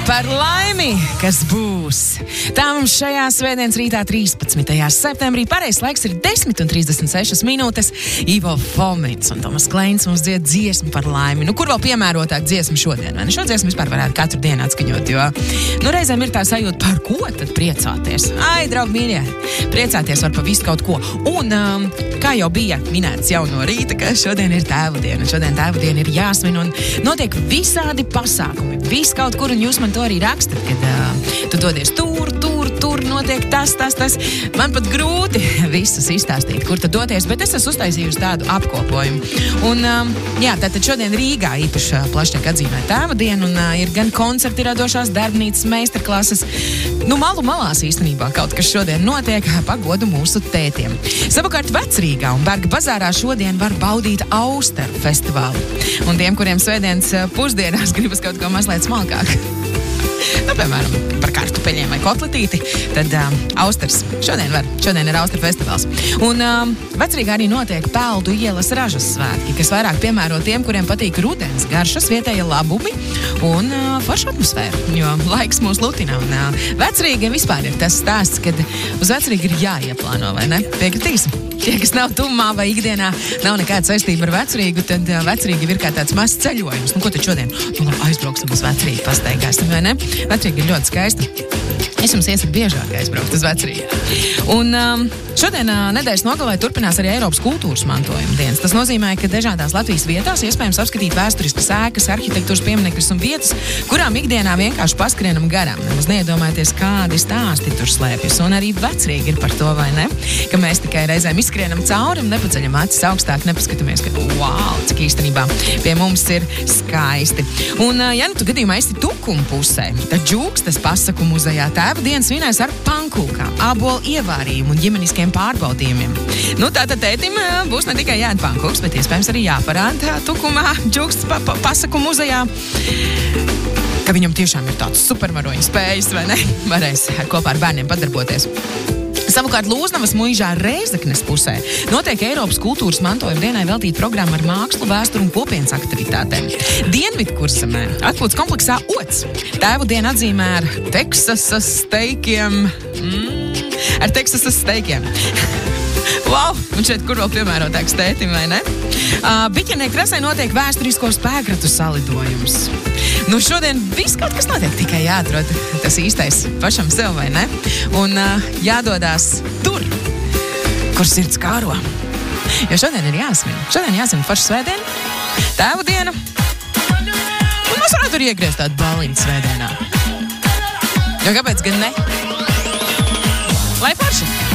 par laimi, kas būs. Tā mums šajā svētdienas rītā 13. septembrī pareizs laiks ir 10:36 minūtes. Ivo Fomins un Tomas Kleins mums dzied dziesmu par laimi. Nu, kur vēl piemērotāk dziesmu šodien? Vai ne? Šo dziesmu vispār varētu katru dienu atskaņot, jo reizēm ir tā sajūta, par ko tad priecāties. Ai, draugi mīļie, priecāties var pa visu kaut ko. Un, kā jau bija minēts jau no rīta, ka šodien ir tēvu diena. Šodien tēvu diena ir jāsvin un notiek visādi pasākumi. Viss kaut kur, un jūs man to arī rakstat, kad tu dodies tur notiek tas. Man pat grūti visus izstāstīt, kur tad doties, bet es esmu uztaisījusi tādu apkopojumu. Un, tātad šodien Rīgā īpaši plaši tiek atzīmē tēva dienu, un ir gan koncerti, radošās darbnīcas, meistarklases. Malu malās īstenībā kaut kas šodien notiek pagodu mūsu tētiem. Savukārt Vecrīgā un Berga bazārā šodien var baudīt Austeru festivālu. Un tiem, kuriem svētdienas pusdienās gribas kaut ko mazliet smalkāk, piemēram, par kartupeļiem vai kotletīti, tad Austers šodien ir Austeru festivāls. Un Vecrīgā arī notiek Peldu ielas ražas svētki, kas vairāk piemēro tiem, kuriem patīk rudens, garšas, vietējie labumi un forša atmosfēra, jo laiks mūs lutina. Un Vecrīga vispār ir tas stāsts, kad uz Vecrīgu ir jāieplāno, vai ne? Piekritīs? Tie, kas nav tumā vai ikdienā, nav nekāda saistība ar Vecrīgu, tad Vecrīga ir kā tāds mazs ceļojums. Ko tad šodien? Aizbrauksim uz Vecrīgu, pastaigāsim, vai ne? Vecrīga ir ļoti skaista. Es jums iesaku biežāk aizbraukt uz Vecrīgu. Un šodien nedēļas nogalē turpinās arī Eiropas kultūras mantojuma dienas. Tas nozīmē, ka dažādās Latvijas vietās iespējams apskatīt vēsturiskas ēkas, arhitektūras pieminekļus un vietas, kurām ikdienā vienkārši paskrienam garām. Nemaz neiedomājieties, kādi stāsti tur slēpjas. Un arī Vecrīga ir par to, vai ne? Ka mēs tikai reizēm izskrienam cauri un nepaceļam acis augstāk, nepaskatāmies, ka wow, cik īstenībā pie mums ir skaisti. Un, ja tu gadījumā esi Tukuma pusē, tad Džūkstes pasaku muzejā tēva dienu svinēs ar pankūkām, ābolu ievārījumu un ģimeniskiem pārbaudījumiem. Tātad tētim būs ne tikai jāēd pankūks, bet iespējams arī jāparāda Tukumā Džūkstes pasaku muzejā, ka viņam tiešām ir tāds supervaroņu spējas, vai ne? Varēs kopā ar bērniem padarboties. Savukārt Lūznavas muižā Rēzeknes pusē notiek Eiropas kultūras mantojuma dienai veltīta programma ar mākslu, vēsturu un kopienas aktivitātēm. Dienvidkursamē atpūtas kompleksā Ots tēvu dienu atzīmē ar Teksasas steikiem. Ar Teksasas steikiem. Wow, un šeit kur vēl piemērotāks tētim, vai ne? Biķernieku krasē notiek vēsturisko spēkratu salidojums. Šodien viss kaut kas notiek, tikai jāatrod tas īstais pašam sev, vai ne? Un jādodās tur, kur sirds kāro. Jo šodien ir jāsvin. Šodien jāsvin forša svētdiena, tēvu diena. Un mēs varētu arī iegriezt tādu balīņu svētdienā. Jo kāpēc gan ne? Lai forši!